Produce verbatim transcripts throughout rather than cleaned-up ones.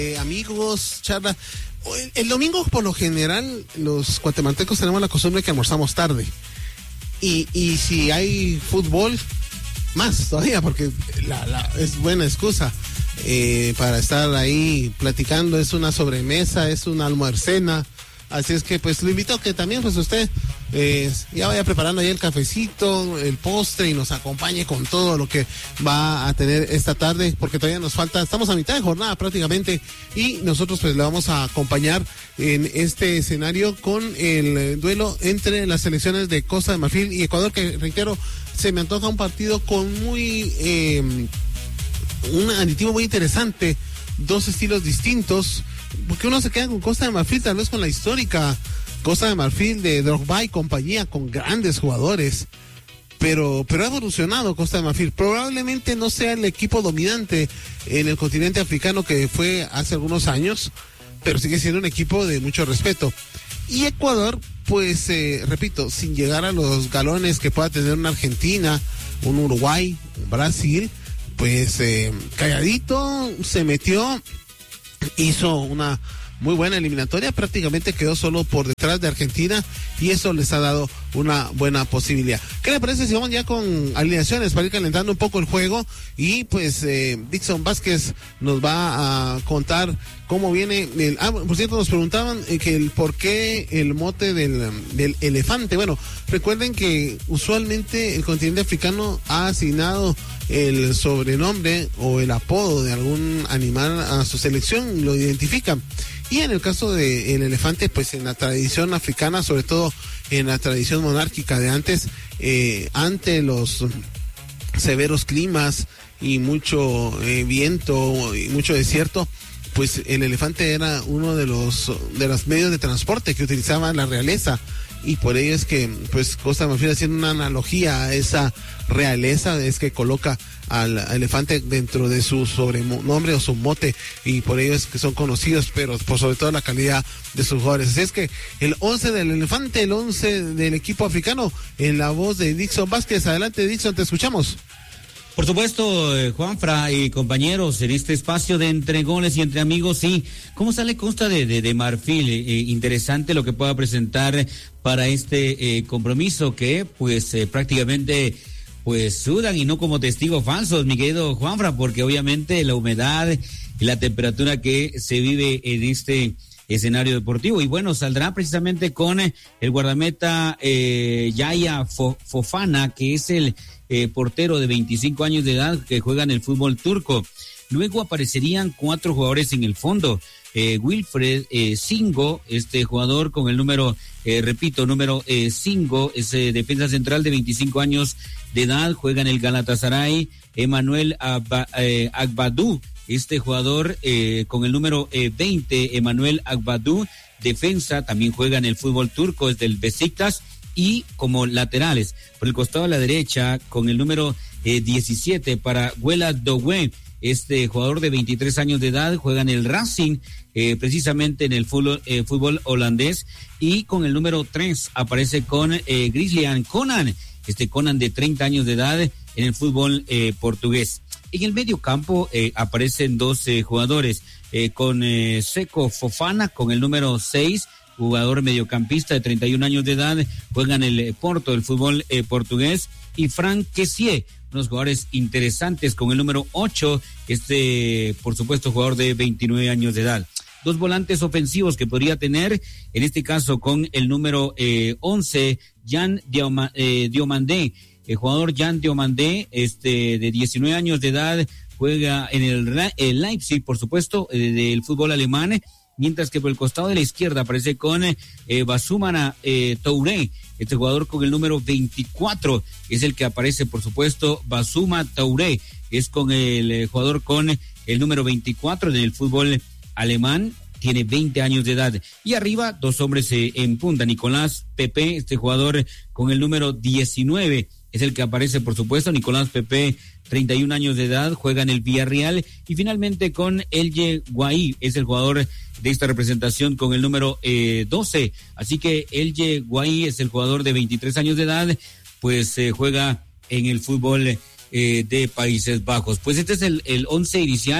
Eh, amigos, charla. El, el domingo, por lo general, los guatemaltecos tenemos la costumbre que almorzamos tarde. Y, y si hay fútbol, más todavía, porque la, la, es buena excusa eh, para estar ahí platicando. Es una sobremesa, es una almuercena. Así es que pues lo invito a que también pues usted eh, ya vaya preparando ahí el cafecito, el postre y nos acompañe con todo lo que va a tener esta tarde, porque todavía nos falta, estamos a mitad de jornada prácticamente y nosotros pues le vamos a acompañar en este escenario con el duelo entre las selecciones de Costa de Marfil y Ecuador, que reitero, se me antoja un partido con muy, eh, un aditivo muy interesante, dos estilos distintos. Porque uno se queda con Costa de Marfil, tal vez con la histórica Costa de Marfil de Drogba y compañía, con grandes jugadores, pero, pero ha evolucionado Costa de Marfil. Probablemente no sea el equipo dominante en el continente africano que fue hace algunos años, pero sigue siendo un equipo de mucho respeto. Y Ecuador, pues, eh, repito, sin llegar a los galones que pueda tener una Argentina, un Uruguay, un Brasil, pues eh, calladito, se metió, hizo una muy buena eliminatoria, prácticamente quedó solo por detrás de Argentina y eso les ha dado una buena posibilidad. ¿Qué le parece si vamos ya con alineaciones para ir calentando un poco el juego? Y pues eh, Dixon Vázquez nos va a contar cómo viene el... Ah, por cierto, nos preguntaban eh, que el por qué el mote del, del elefante. Bueno, recuerden que usualmente el continente africano ha asignado el sobrenombre o el apodo de algún animal a su selección, lo identifican. Y en el caso del elefante, pues en la tradición africana, sobre todo en la tradición monárquica de antes, eh, ante los severos climas y mucho eh, viento y mucho desierto, pues el elefante era uno de los de los medios de transporte que utilizaba la realeza, y por ello es que pues Costa de Marfil, haciendo una analogía a esa realeza, es que coloca al elefante dentro de su sobrenombre o su mote, y por ello es que son conocidos, pero por sobre todo la calidad de sus jugadores. Así es que el once del elefante, el once del equipo africano, en la voz de Dixon Vázquez. Adelante, Dixon, te escuchamos. Por supuesto, eh, Juanfra y compañeros, en este espacio de entre goles y entre amigos, sí, ¿cómo sale Costa de, de, de Marfil? Eh, interesante lo que pueda presentar para este eh, compromiso que, pues, eh, prácticamente, pues, sudan y no como testigos falsos, mi querido Juanfra, porque obviamente la humedad y la temperatura que se vive en este escenario deportivo. Y bueno, saldrá precisamente con el guardameta eh, Yaya Fofana, que es el Eh, portero de veinticinco años de edad que juega en el fútbol turco. Luego aparecerían cuatro jugadores en el fondo. Eh, Wilfred eh, Singo, este jugador con el número, eh, repito, número eh, Singo, es eh, defensa central de veinticinco años de edad, juega en el Galatasaray. Emanuel Agba, eh, Agbadou, este jugador eh, con el número eh, veinte, Emanuel Agbadou, defensa, también juega en el fútbol turco, es del Besiktas. Y como laterales, por el costado de la derecha, con el número eh, diecisiete para Wela Dowe, este jugador de veintitrés años de edad, juega en el Racing, eh, precisamente en el fútbol, eh, fútbol holandés, y con el número tres aparece con eh, Grizzlian Conan, este Conan de treinta años de edad en el fútbol eh, portugués. En el medio campo eh, aparecen dos eh, jugadores, eh, con eh, Seco Fofana, con el número seis, jugador mediocampista de treinta y un años de edad, juega en el eh, Porto, el fútbol eh, portugués, y Franck Kessié, unos jugadores interesantes con el número ocho, este, por supuesto, jugador de veintinueve años de edad. Dos volantes ofensivos que podría tener, en este caso con el número eh, once, Jan Dioma, eh, Diomandé, el jugador Jan Diomandé, este, de diecinueve años de edad, juega en el, el Leipzig, por supuesto, eh, del fútbol alemán, mientras que por el costado de la izquierda aparece con eh, Basumana eh, Touré, este jugador con el número veinticuatro, es el que aparece, por supuesto, Basuma Touré, es con el eh, jugador con el número veinticuatro del fútbol alemán, tiene veinte años de edad. Y arriba, dos hombres eh, en punta, Nicolás Pepe, este jugador con el número diecinueve, es el que aparece, por supuesto, Nicolás Pepe, treinta y un años de edad, juega en el Villarreal, y finalmente con Elye Guaí, es el jugador de esta representación con el número eh, doce, así que Elye Guaí es el jugador de veintitrés años de edad, pues eh, juega en el fútbol eh, de Países Bajos. Pues este es el, el once inicial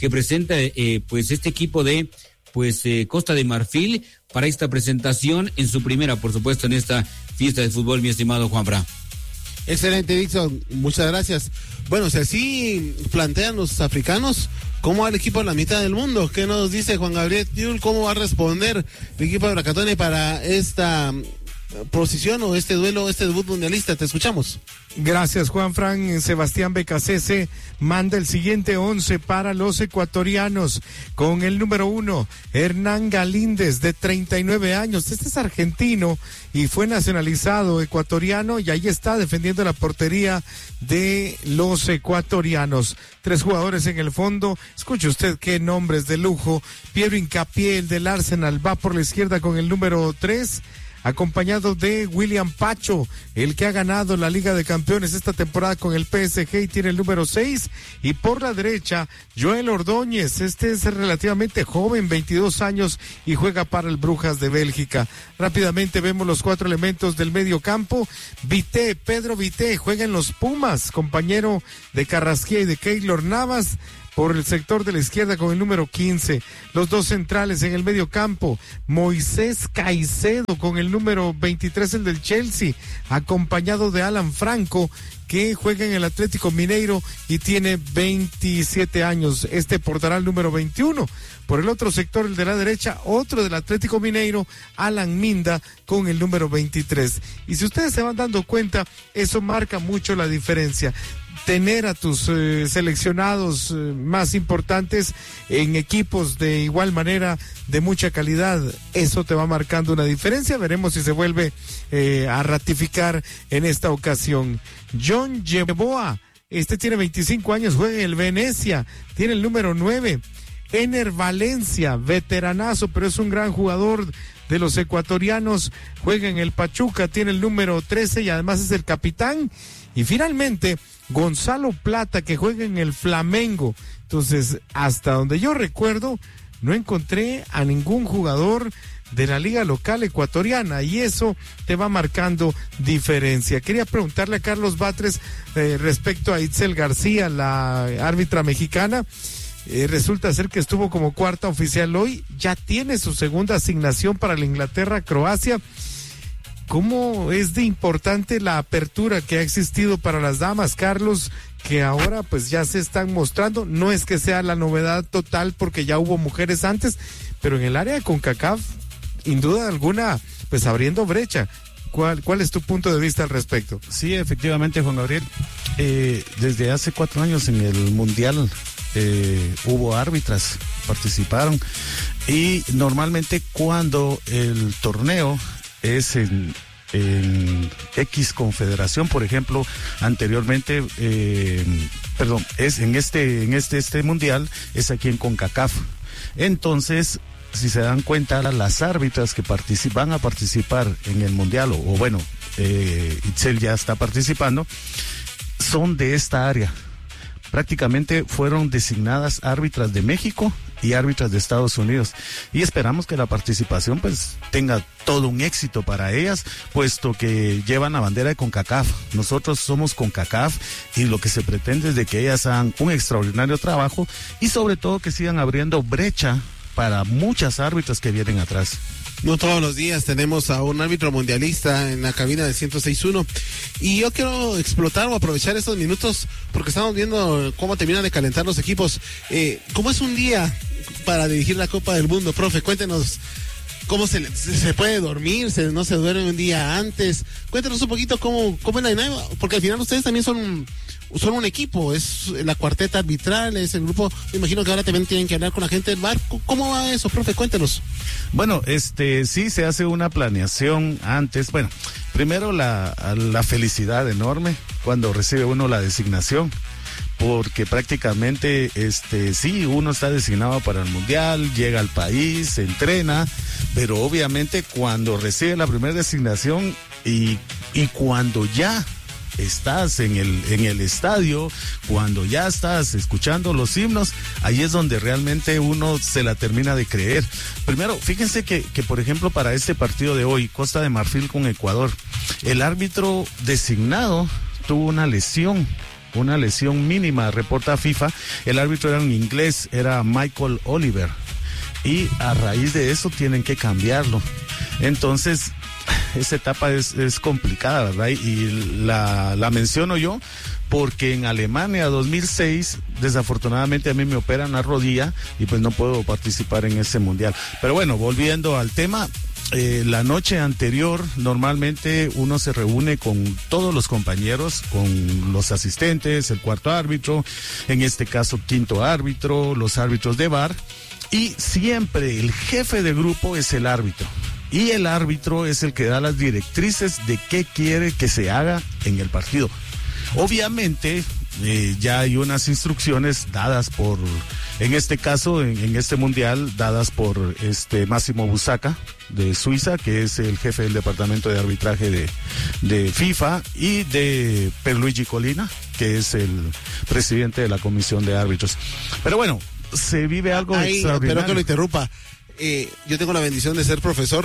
que presenta eh, pues este equipo de pues eh, Costa de Marfil para esta presentación en su primera, por supuesto, en esta fiesta de fútbol, mi estimado Juanfra. Excelente, Dixon, muchas gracias. Bueno, si así plantean los africanos, ¿cómo va el equipo de la mitad del mundo? ¿Qué nos dice Juan Gabriel Tiul? ¿Cómo va a responder el equipo de Bracatone para esta posición o este duelo, este debut mundialista? Te escuchamos. Gracias, Juan Fran. Sebastián Becasese manda el siguiente once para los ecuatorianos. Con el número uno, Hernán Galíndez, de treinta y nueve años. Este es argentino y fue nacionalizado ecuatoriano, y ahí está defendiendo la portería de los ecuatorianos. Tres jugadores en el fondo. Escuche usted qué nombres de lujo. Piero Hincapié, el del Arsenal, va por la izquierda con el número tres. Acompañado de William Pacho, el que ha ganado la Liga de Campeones esta temporada con el P S G y tiene el número seis. Y por la derecha, Joel Ordóñez, este es relativamente joven, veintidós años, y juega para el Brujas de Bélgica. Rápidamente vemos los cuatro elementos del medio campo. Vité, Pedro Vité, juega en los Pumas, compañero de Carrasquilla y de Keylor Navas. Por el sector de la izquierda con el número quince, los dos centrales en el medio campo, Moisés Caicedo con el número veintitrés, el del Chelsea, acompañado de Alan Franco, que juega en el Atlético Mineiro y tiene veintisiete años. Este portará el número veintiuno. Por el otro sector, el de la derecha, otro del Atlético Mineiro, Alan Minda, con el número veintitrés. Y si ustedes se van dando cuenta, eso marca mucho la diferencia. Tener a tus eh, seleccionados eh, más importantes en equipos de igual manera de mucha calidad, eso te va marcando una diferencia. Veremos si se vuelve eh, a ratificar en esta ocasión. John Yeboah, este tiene veinticinco años, juega en el Venecia, tiene el número nueve. Ener Valencia, veteranazo, pero es un gran jugador de los ecuatorianos, juega en el Pachuca, tiene el número trece y además es el capitán. Y finalmente, Gonzalo Plata, que juega en el Flamengo. Entonces, hasta donde yo recuerdo, no encontré a ningún jugador de la liga local ecuatoriana, y eso te va marcando diferencia. Quería preguntarle a Carlos Batres eh, respecto a Itzel García, la árbitra mexicana. Eh, resulta ser que estuvo como cuarta oficial hoy, ya tiene su segunda asignación para la Inglaterra-Croacia. ¿Cómo es de importante la apertura que ha existido para las damas, Carlos, que ahora pues ya se están mostrando? No es que sea la novedad total porque ya hubo mujeres antes, pero en el área de CONCACAF, sin duda alguna, pues abriendo brecha. ¿Cuál, cuál es tu punto de vista al respecto? Sí, efectivamente, Juan Gabriel. Eh, desde hace cuatro años en el Mundial eh, hubo árbitras, participaron, y normalmente cuando el torneo es en, en X confederación, por ejemplo, anteriormente, eh, perdón, es en este, en este, este mundial, es aquí en CONCACAF. Entonces, si se dan cuenta, las árbitras que participan, van a participar en el mundial, o, o bueno, eh, Itzel ya está participando, son de esta área. Prácticamente fueron designadas árbitras de México y árbitras de Estados Unidos, y esperamos que la participación pues tenga todo un éxito para ellas, puesto que llevan la bandera de CONCACAF. Nosotros somos CONCACAF y lo que se pretende es de que ellas hagan un extraordinario trabajo y sobre todo que sigan abriendo brecha para muchas árbitras que vienen atrás. No todos los días tenemos a un árbitro mundialista en la cabina de ciento seis punto uno, y yo quiero explotar o aprovechar estos minutos porque estamos viendo cómo terminan de calentar los equipos. Eh, ¿Cómo es un día para dirigir la Copa del Mundo, profe? Cuéntenos cómo se, se puede dormir, se, no se duerme un día antes. Cuéntenos un poquito cómo, cómo es la dinámica, porque al final ustedes también son son un equipo, es la cuarteta arbitral, es el grupo. Me imagino que ahora también tienen que hablar con la gente del bar. ¿Cómo va eso, profe? Cuéntenos. Bueno, este sí se hace una planeación antes. Bueno, primero la, la felicidad enorme cuando recibe uno la designación, porque prácticamente este sí, uno está designado para el mundial, llega al país, se entrena, pero obviamente cuando recibe la primera designación y, y cuando ya estás en el en el estadio, cuando ya estás escuchando los himnos, ahí es donde realmente uno se la termina de creer. Primero, fíjense que, que por ejemplo para este partido de hoy, Costa de Marfil con Ecuador, el árbitro designado tuvo una lesión una lesión mínima, reporta FIFA. El árbitro era un inglés, era Michael Oliver, y a raíz de eso tienen que cambiarlo. Entonces, esa etapa es, es complicada, ¿verdad? Y la, la menciono yo porque en Alemania dos mil seis, desafortunadamente a mí me operan la rodilla y pues no puedo participar en ese mundial. Pero bueno, volviendo al tema, eh, la noche anterior normalmente uno se reúne con todos los compañeros, con los asistentes, el cuarto árbitro, en este caso quinto árbitro, los árbitros de V A R, y siempre el jefe de grupo es el árbitro. Y el árbitro es el que da las directrices de qué quiere que se haga en el partido. Obviamente, eh, ya hay unas instrucciones dadas por, en este caso, en, en este mundial, dadas por este Máximo Busaca de Suiza, que es el jefe del departamento de arbitraje de, de FIFA, y de Pierluigi Collina, que es el presidente de la comisión de árbitros. Pero bueno, se vive algo Ay, extraordinario. Espero que lo interrumpa. Eh, yo tengo la bendición de ser profesor,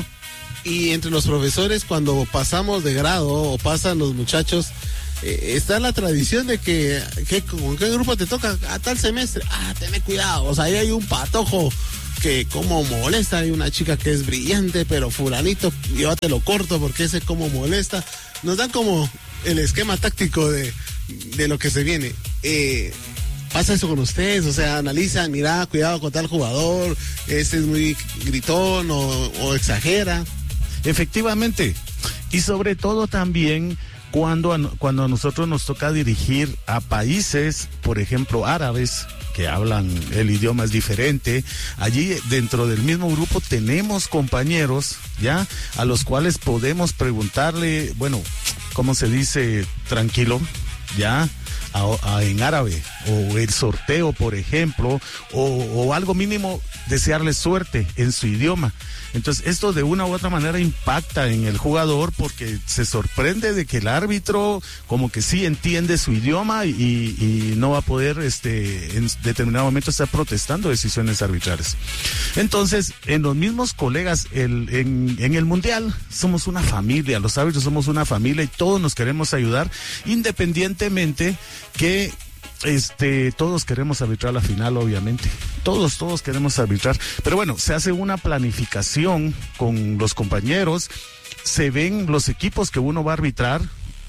y entre los profesores, cuando pasamos de grado o pasan los muchachos, eh, está la tradición de que, que ¿con qué grupo te toca? A tal semestre. Ah, ten cuidado. O sea, ahí hay un patojo que como molesta. Hay una chica que es brillante, pero fulanito, llévatelo corto porque ese como molesta. Nos dan como el esquema táctico de, de lo que se viene. Eh, ¿Pasa eso con ustedes? O sea, analizan, mira, cuidado con tal jugador, este es muy gritón o, o exagera. Efectivamente, y sobre todo también cuando a, cuando a nosotros nos toca dirigir a países, por ejemplo, árabes, que hablan, el idioma es diferente. Allí dentro del mismo grupo tenemos compañeros, ya, a los cuales podemos preguntarle, bueno, ¿cómo se dice? Tranquilo, ya, a, a, en árabe, o el sorteo, por ejemplo, o, o algo mínimo, desearle suerte en su idioma. Entonces, esto de una u otra manera impacta en el jugador porque se sorprende de que el árbitro como que sí entiende su idioma y, y no va a poder este, en determinado momento estar protestando decisiones arbitrales. Entonces, en los mismos colegas, el, en, en el Mundial, somos una familia, los árbitros somos una familia y todos nos queremos ayudar, independientemente que Este, todos queremos arbitrar la final, obviamente. Todos, todos queremos arbitrar. Pero bueno, se hace una planificación con los compañeros, se ven los equipos que uno va a arbitrar.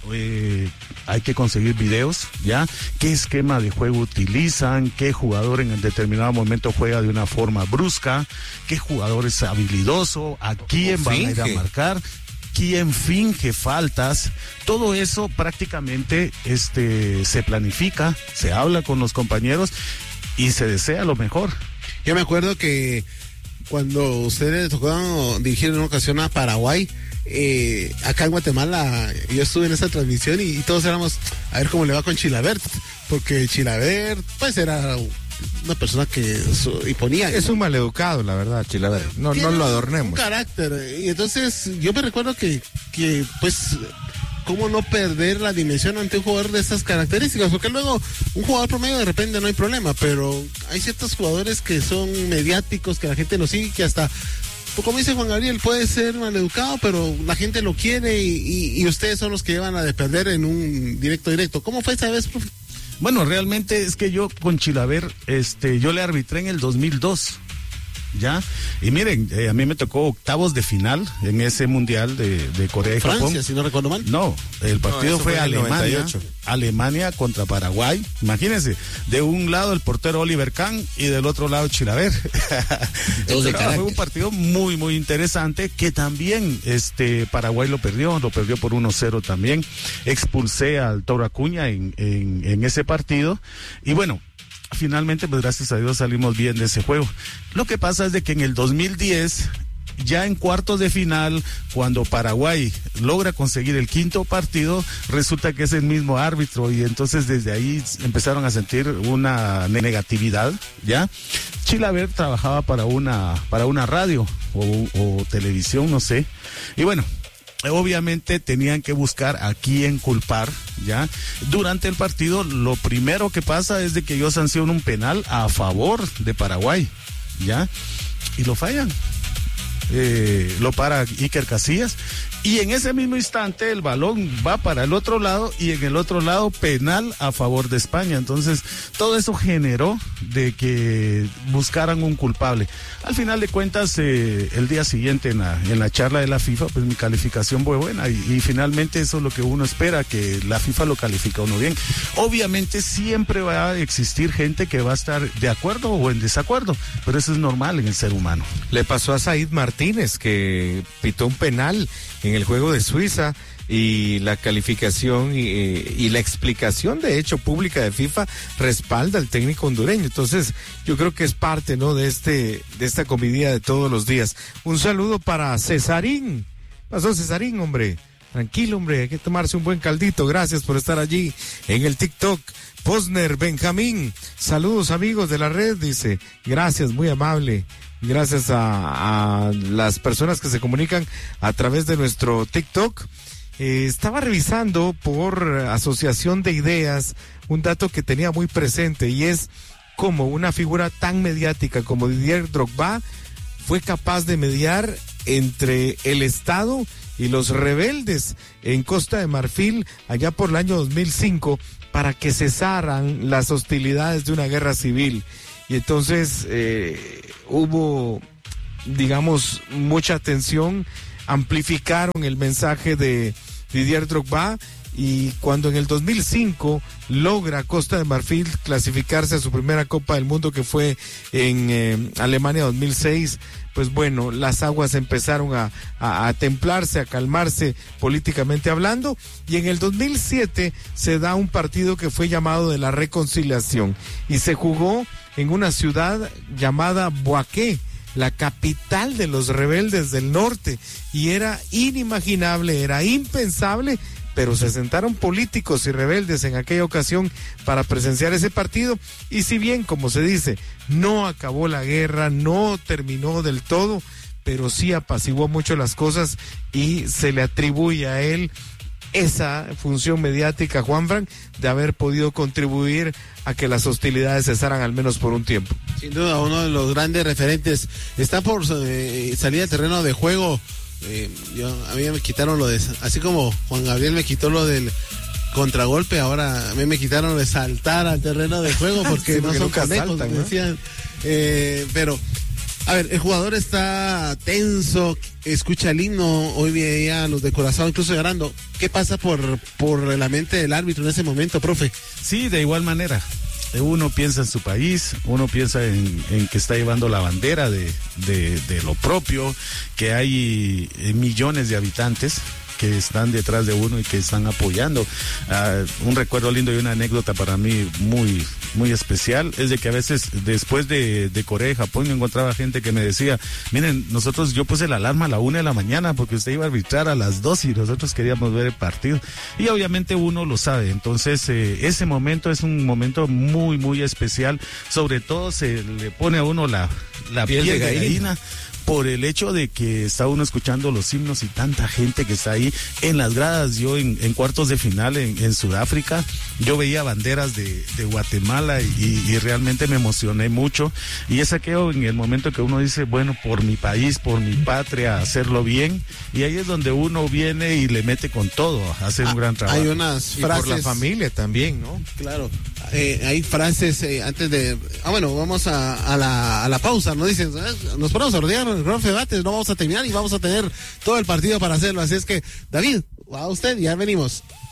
Eh, hay que conseguir videos, ¿ya? ¿Qué esquema de juego utilizan? ¿Qué jugador en el determinado momento juega de una forma brusca? ¿Qué jugador es habilidoso? ¿A quién van a ir a marcar? ¿Quién finge faltas? Todo eso prácticamente este, se planifica, se habla con los compañeros y se desea lo mejor. Yo me acuerdo que cuando ustedes le tocó dirigir en una ocasión a Paraguay, eh, acá en Guatemala, yo estuve en esa transmisión y, y todos éramos a ver cómo le va con Chilavert, porque Chilavert pues era una persona que su, y ponía, es un maleducado, la verdad, Chilavert, no, no lo adornemos, un carácter, y entonces yo me recuerdo que, que pues cómo no perder la dimensión ante un jugador de estas características, porque luego un jugador promedio de repente no hay problema, pero hay ciertos jugadores que son mediáticos, que la gente los sigue, que hasta, pues como dice Juan Gabriel, puede ser maleducado, pero la gente lo quiere y, y, y ustedes son los que llevan a de perder en un directo directo. ¿Cómo fue esta vez, profe? Bueno, realmente es que yo con Chilavert, este, yo le arbitré en el dos mil dos, ¿ya? Y miren, eh, a mí me tocó octavos de final en ese mundial de, de Corea y Francia, Japón. si no recuerdo mal. No, el partido no, fue, fue Alemania, noventa y ocho. Alemania contra Paraguay. Imagínense, de un lado el portero Oliver Kahn y del otro lado Chilavert. Dos de fue un partido muy, muy interesante que también este Paraguay lo perdió, lo perdió por uno cero también. Expulsé al Toro Acuña en, en, en ese partido. Y bueno, finalmente, pues gracias a Dios salimos bien de ese juego. Lo que pasa es de que en el dos mil diez, ya en cuartos de final, cuando Paraguay logra conseguir el quinto partido, resulta que es el mismo árbitro y entonces desde ahí empezaron a sentir una negatividad, ¿ya? Chilavert trabajaba para una, para una radio o, o televisión, no sé, y bueno, obviamente tenían que buscar a quién culpar, ¿ya? Durante el partido, lo primero que pasa es de que ellos sancionan un penal a favor de Paraguay, ¿ya? Y lo fallan. Eh, lo para Iker Casillas y en ese mismo instante el balón va para el otro lado y en el otro lado penal a favor de España. Entonces todo eso generó de que buscaran un culpable. Al final de cuentas, eh, el día siguiente en la, en la charla de la FIFA, pues mi calificación fue buena y, y finalmente eso es lo que uno espera, que la FIFA lo califica uno bien. Obviamente siempre va a existir gente que va a estar de acuerdo o en desacuerdo, pero eso es normal en el ser humano. Le pasó a Said Martínez, que pitó un penal en el juego de Suiza, y la calificación y, y la explicación de hecho pública de FIFA respalda al técnico hondureño. Entonces yo creo que es parte, ¿no?, de este de esta comedia de todos los días. Un saludo para Cesarín. Pasó Cesarín, hombre. Tranquilo, hombre, hay que tomarse un buen caldito. Gracias por estar allí en el TikTok. Posner Benjamín, saludos amigos de la red, dice. Gracias, muy amable. Gracias a, a las personas que se comunican a través de nuestro TikTok. Eh, estaba revisando por asociación de ideas un dato que tenía muy presente, y es cómo una figura tan mediática como Didier Drogba fue capaz de mediar entre el Estado y los rebeldes en Costa de Marfil allá por el año dos mil cinco para que cesaran las hostilidades de una guerra civil. Y entonces eh, hubo, digamos, mucha tensión, amplificaron el mensaje de Didier Drogba, y cuando en el dos mil cinco logra Costa de Marfil clasificarse a su primera Copa del Mundo, que fue en eh, Alemania dos mil seis, pues bueno, las aguas empezaron a, a, a templarse, a calmarse políticamente hablando, y en el dos mil siete se da un partido que fue llamado de la reconciliación, y se jugó en una ciudad llamada Boaqué, la capital de los rebeldes del norte, y era inimaginable, era impensable, pero se sentaron políticos y rebeldes en aquella ocasión para presenciar ese partido, y si bien, como se dice, no acabó la guerra, no terminó del todo, pero sí apaciguó mucho las cosas, y se le atribuye a él esa función mediática, Juanfran, de haber podido contribuir a que las hostilidades cesaran al menos por un tiempo. Sin duda, uno de los grandes referentes. Está por eh, salir al terreno de juego. Eh, yo, a mí me quitaron lo de, así como Juan Gabriel me quitó lo del contragolpe, ahora a mí me quitaron lo de saltar al terreno de juego, porque sí, no porque son conejos, saltan, ¿no? Decían. Eh, pero a ver, el jugador está tenso, escucha el himno, hoy veía a los de Curazao incluso llorando. ¿Qué pasa por, por la mente del árbitro en ese momento, profe? Sí, de igual manera. Uno piensa en su país, uno piensa en, en que está llevando la bandera de, de, de lo propio, que hay millones de habitantes que están detrás de uno y que están apoyando. Uh, un recuerdo lindo y una anécdota para mí muy muy especial es de que a veces después de, de Corea y Japón yo encontraba gente que me decía, miren, nosotros, yo puse la alarma a la una de la mañana porque usted iba a arbitrar a las dos y nosotros queríamos ver el partido, y obviamente uno lo sabe. Entonces eh, ese momento es un momento muy muy especial, sobre todo se le pone a uno la, la piel, piel de gallina, gallina por el hecho de que está uno escuchando los himnos y tanta gente que está ahí en las gradas. Yo en, en cuartos de final en, en Sudáfrica, yo veía banderas de, de Guatemala y, y realmente me emocioné mucho, y es aquello en el momento que uno dice, bueno, por mi país, por mi patria, hacerlo bien, y ahí es donde uno viene y le mete con todo a hacer ah, un gran trabajo. Hay unas frases. Y por la familia también, ¿no? Claro, eh, hay frases eh, antes de, ah bueno, vamos a, a, la, a la pausa, ¿no? Dicen, nos ponemos a rodear Profe Bates, no vamos a terminar y vamos a tener todo el partido para hacerlo, así es que, David, a usted, ya venimos.